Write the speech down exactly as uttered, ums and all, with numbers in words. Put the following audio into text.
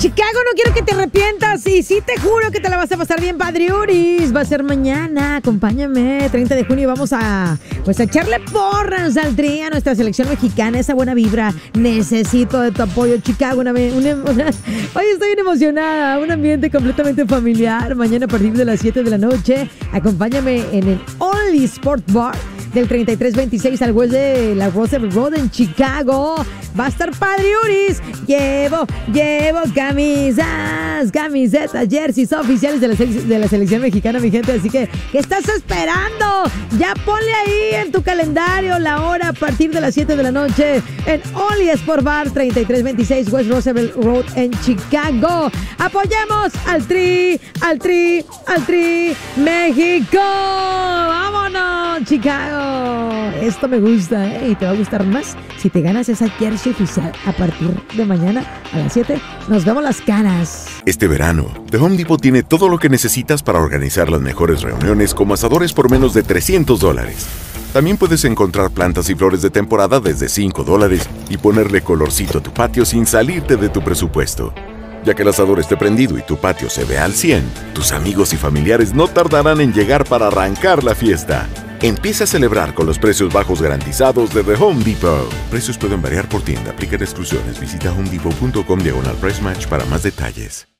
Chicago, no quiero que te arrepientas. Y sí te juro que te la vas a pasar bien, Padriuris. Va a ser mañana, acompáñame. treinta de junio vamos a, pues, a echarle porras al Tri, a nuestra selección mexicana. Esa buena vibra. Necesito de tu apoyo, Chicago. Una, una, una, hoy estoy bien emocionada. Un ambiente completamente familiar. Mañana a partir de las siete de la noche. Acompáñame en el Only Sport Bar del treinta y tres veintiséis al West de la Roosevelt Road en Chicago. Va a estar Padriuris. Llevo, llevo camisas, camisetas, jerseys oficiales de la, de la selección mexicana, mi gente. Así que, ¿qué estás esperando? Ya ponle ahí en tu calendario la hora a partir de las siete de la noche en Only Sport Bar treinta y tres veintiséis West Roosevelt Road en Chicago. Apoyemos al Tri, al Tri, al Tri, México. ¡Vámonos, Chicago! Esto me gusta, ¿eh? Y te va a gustar más si te ganas esa jersey oficial a partir de mañana a las siete. Nos vemos las caras. Este verano, The Home Depot tiene todo lo que necesitas para organizar las mejores reuniones como asadores por menos de trescientos dólares. También puedes encontrar plantas y flores de temporada desde cinco dólares y ponerle colorcito a tu patio sin salirte de tu presupuesto. Ya que el asador esté prendido y tu patio se ve al cien, tus amigos y familiares no tardarán en llegar para arrancar la fiesta. Empieza a celebrar con los precios bajos garantizados de The Home Depot. Precios pueden variar por tienda. Aplican exclusiones. Visita homedepot punto com diagonal price match para más detalles.